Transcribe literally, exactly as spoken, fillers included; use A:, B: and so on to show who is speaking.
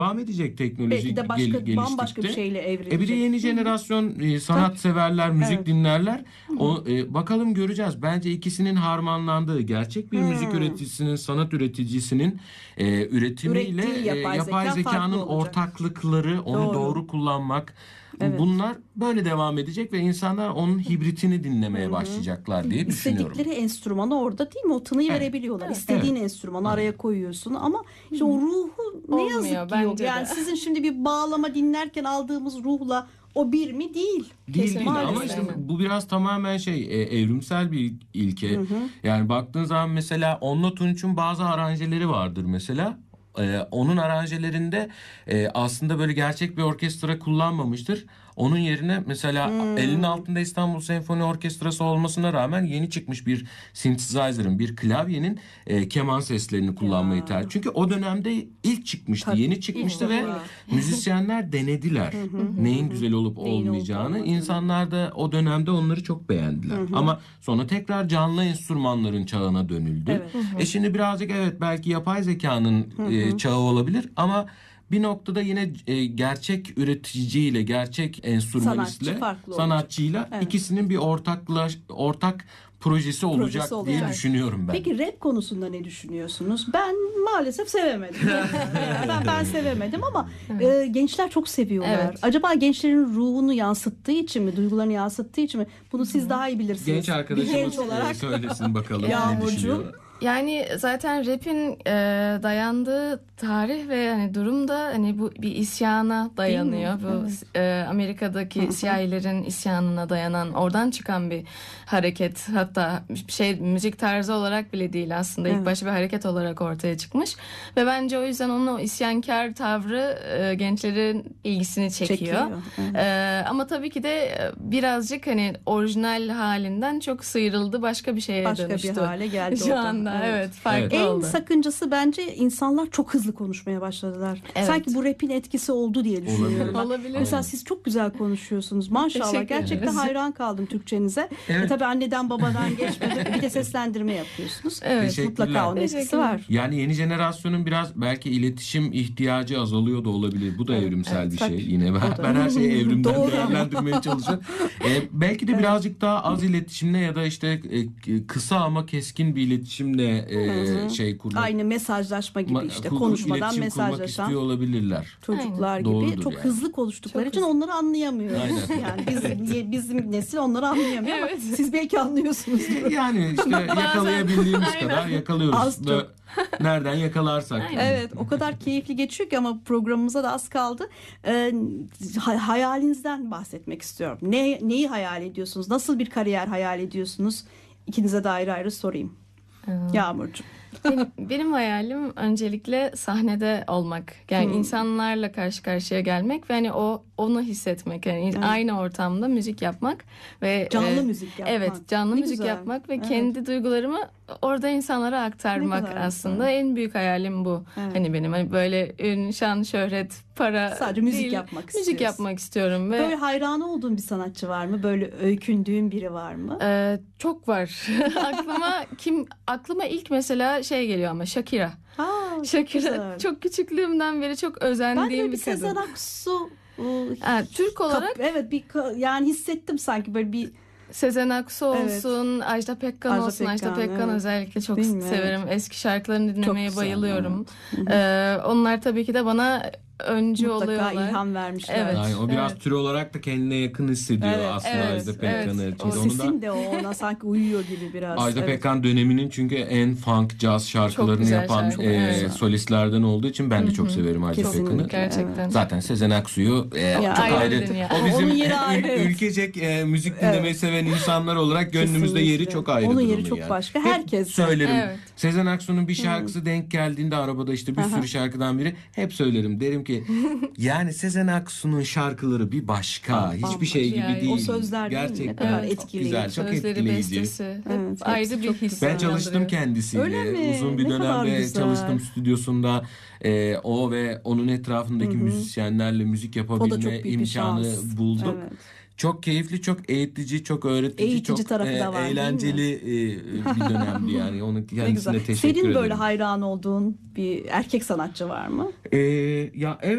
A: devam edecek teknoloji
B: Belki de başka
A: gel-
B: bambaşka bir
A: geliştikçe.
B: şeyle evrilecek.
A: E bir de yeni jenerasyon e, sanat
B: Tabii.
A: severler, müzik
B: Evet.
A: dinlerler. O e, bakalım göreceğiz. Bence ikisinin harmanlandığı, gerçek bir müzik üreticisinin, sanat üreticisinin e, üretimiyle
B: Ürettiği
A: e,
B: yapay
A: yapay
B: zeka
A: zekanın
B: farklı olacak.
A: ortaklıkları, onu
B: Doğru.
A: doğru kullanmak.
B: Evet.
A: Bunlar böyle devam edecek ve insanlar onun hibritini dinlemeye başlayacaklar diye düşünüyorum.
B: İstedikleri enstrümanı orada değil mi? O tınıyı
A: Evet.
B: verebiliyorlar.
A: Evet.
B: İstediğin
A: Evet.
B: enstrümanı
A: Aynen.
B: araya koyuyorsun ama işte o ruhu ne
C: Olmuyor
B: yazık ki
C: bence
B: yok.
C: de.
B: Yani sizin şimdi bir bağlama dinlerken aldığımız ruhla o bir mi? Değil.
A: Değil değil
B: Maalesef.
A: ama işte
C: Aynen.
A: bu biraz tamamen şey e, evrimsel bir ilke. Yani baktığın zaman mesela Onno Tunç'un bazı aranjeleri vardır mesela. Ee, onun aranjelerinde e, aslında böyle gerçek bir orkestra kullanmamıştır. Onun yerine mesela elinin altında İstanbul Senfoni Orkestrası olmasına rağmen yeni çıkmış bir synthesizer'ın, bir klavyenin e, keman seslerini kullanmayı tercih. Çünkü o dönemde ilk çıkmıştı,
B: Tabii,
A: yeni çıkmıştı
B: ilk
A: ve
B: defa.
A: müzisyenler denediler neyin güzel olup
B: Neyin olup
A: olmayacağını.
B: olmadığını.
A: İnsanlar da o dönemde onları çok beğendiler. Ama sonra tekrar canlı enstrümanların çağına dönüldü.
B: Evet.
A: E şimdi birazcık evet belki yapay zekanın e, çağı olabilir ama bir noktada yine e, gerçek üreticiyle, gerçek enstrümanistle,
B: Sanatçı farklı olacak.
A: sanatçıyla
B: Evet.
A: ikisinin bir ortaklaş ortak projesi olacak
B: Projesi
A: diye
B: olacak.
A: düşünüyorum ben.
B: Peki rap konusunda ne düşünüyorsunuz? Ben maalesef sevemedim. ben, ben sevemedim ama e, gençler çok seviyorlar.
C: Evet.
B: Acaba gençlerin ruhunu yansıttığı için mi, duygularını yansıttığı için mi? Bunu siz daha iyi bilirsiniz.
A: Genç
B: Bir
A: arkadaşımız
B: genç olarak.
A: e, söylesin bakalım ne
B: Yağmurcuğum.
A: düşünüyor.
C: Yani zaten rap'in e, dayandığı tarih ve hani durum da hani bu bir isyana dayanıyor. Bu e, Amerika'daki siyahilerin isyanına dayanan, oradan çıkan bir hareket. Hatta şey müzik tarzı olarak bile değil aslında. İlk
B: Evet.
C: başta bir hareket olarak ortaya çıkmış. Ve bence o yüzden onun o isyankar tavrı e, gençlerin ilgisini çekiyor.
B: Çekiyor, evet.
C: E, ama tabii ki de birazcık hani orijinal halinden çok sıyrıldı. Başka bir şeye
B: Başka
C: dönüştü.
B: bir hale geldi
C: Şu
B: orada.
C: anda
B: Evet.
C: evet, farklı
A: Evet.
B: En
C: oldu.
B: sakıncası bence insanlar çok hızlı konuşmaya başladılar.
C: Evet.
B: Sanki bu rap'in etkisi oldu diye düşünüyorum. ben.
C: Olabilir.
B: Mesela
A: Aynen.
B: siz çok güzel konuşuyorsunuz. Maşallah.
C: Teşekkür
B: Gerçekten
C: ederiz.
B: hayran kaldım Türkçenize.
A: Evet.
B: E tabii anneden babadan geçmedi. Bir de seslendirme yapıyorsunuz.
C: Evet.
A: Teşekkürler.
B: Mutlaka onun etkisi
C: Teşekkürler.
B: var.
A: Yani yeni jenerasyonun biraz belki iletişim ihtiyacı azalıyor da olabilir. Bu da evrimsel
B: evet,
A: bir
B: tabii.
A: şey. Yine ben,
B: O da.
A: ben her şeyi evrimden
B: Doğru ama.
A: değerlendirmeye çalışıyorum. Ee, belki de birazcık daha az iletişimle ya da işte e, kısa ama keskin bir iletişimle e, şey kurmak.
B: Aynı mesajlaşma gibi
A: ma-
B: işte.
A: kur-
B: Konuşmadan
A: iletişim kurmak
B: mesajlaşan
A: istiyor olabilirler.
B: çocuklar gibi
A: Doğrudur
B: çok
A: yani.
B: hızlı konuştukları
C: Çok
B: için onları anlayamıyor.
A: Aynen.
B: Yani bizim, bizim nesil onları anlayamıyor ama
C: Evet.
B: siz belki anlıyorsunuzdur.
A: Yani işte yakalayabildiğimiz
C: Aynen.
A: kadar yakalıyoruz.
B: Az
A: Ve nereden yakalarsak.
B: Evet, o kadar keyifli geçiyor ki ama programımıza da az kaldı. Ee, ha- hayalinizden bahsetmek istiyorum. Ne neyi hayal ediyorsunuz? Nasıl bir kariyer hayal ediyorsunuz? İkinize de ayrı ayrı sorayım. Yağmurcuğum.
C: benim, benim hayalim öncelikle sahnede olmak. Yani
B: Hmm.
C: insanlarla karşı karşıya gelmek ve hani o onu hissetmek. Yani
B: Evet.
C: aynı ortamda müzik yapmak ve
B: Canlı
C: e,
B: müzik yapmak.
C: Evet, canlı
B: Ne
C: müzik
B: güzel.
C: yapmak ve
B: Evet.
C: kendi duygularımı orada insanlara
B: Ne
C: aktarmak
B: kadar
C: aslında
B: güzel.
C: en büyük hayalim bu.
B: Evet.
C: Hani benim hani böyle ün, şan, şöhret, para
B: Sadece müzik
C: değil,
B: yapmak
C: müzik
B: istiyorsun.
C: yapmak istiyorum ve
B: Böyle hayranı olduğun bir sanatçı var mı? Böyle öykündüğün biri var mı?
C: Ee, çok var. aklıma kim aklıma ilk mesela şey geliyor ama Shakira.
B: Ha, çok
C: Shakira
B: güzel.
C: çok küçüklüğümden beri çok
B: Ben de
C: özendiğim
B: böyle bir
C: bir kadın.
B: Sezen Aksu ıı,
C: Ha, Türk
B: kap-
C: olarak
B: evet bir ka- yani hissettim sanki böyle bir
C: Sezen Aksu
B: Evet.
C: olsun, Ajda Pekkan
B: Ajda
C: olsun. Ajda
B: Pekkan,
C: Pekkan
B: evet.
C: özellikle çok
B: Değil mi?
C: severim. Eski şarkılarını dinlemeye
B: güzel,
C: bayılıyorum. Ee, onlar tabii ki de bana öncü
B: mutlaka
C: oluyorlar.
B: ilham vermişler.
C: Evet.
A: Yani o biraz
C: Evet.
A: tür olarak da kendine yakın hissediyor
B: Evet,
A: aslında
C: evet,
A: Ajda Pekkan'ı.
C: evet.
A: Çünkü
C: O
A: onu da
B: Sesin de o ona sanki uyuyor gibi biraz.
A: Ajda
B: Evet.
A: Pekkan döneminin çünkü en funk, caz şarkılarını
C: güzel
A: yapan
C: şarkı,
A: e,
C: evet.
A: solistlerden olduğu için ben de çok severim Ajda
B: Kesinlikle.
A: Pekkan'ı.
C: Gerçekten.
A: Zaten Sezen Aksu'yu e, çok
C: ayrı
A: ayrı.
C: bir dünya.
A: O bizim
B: Onun yeri
A: e,
B: ayrı,
A: ül-
B: evet.
A: ülkecek e, müzik dinlemeyi seven insanlar olarak gönlümüzde
B: Kesinlikle.
A: yeri çok ayrıdır.
B: Onun yeri
A: onun
B: çok
A: yani.
B: başka.
A: Hep
B: Herkes.
A: söylerim.
C: Evet.
A: Sezen Aksu'nun bir şarkısı denk geldiğinde arabada işte bir sürü şarkıdan biri hep söylerim. Derim ki yani Sezen Aksu'nun şarkıları bir başka. Hiçbir şey gibi
C: Yani o
A: değil.
B: o sözler değil mi? Ne
A: Gerçekten
B: kadar
A: çok
B: etkileyici.
A: güzel, çok
C: Sözleri,
A: etkileyici.
C: bestesi. Hep
B: Evet, hepsi
C: ayrı bir
B: çok
C: his.
A: Ben çalıştım
C: uyandırıyor.
A: kendisiyle.
B: Öyle mi?
A: Uzun bir
B: Ne kadar
A: dönemde
B: güzel.
A: çalıştım stüdyosunda. Ee, o ve onun etrafındaki müzisyenlerle müzik
B: O da çok
A: yapabilme
B: büyük bir
A: imkanı
B: şans.
A: bulduk.
B: Evet.
A: Çok keyifli, çok eğitici, çok öğretici,
B: Eğitici
A: çok
B: tarafı da var, değil mi?
A: eğlenceli e, bir dönemdi yani. Onun
B: Ne
A: kendisine
B: güzel.
A: teşekkür
B: Senin
A: ederim.
B: böyle hayran olduğun bir erkek sanatçı var mı?
A: Ee, ya evet.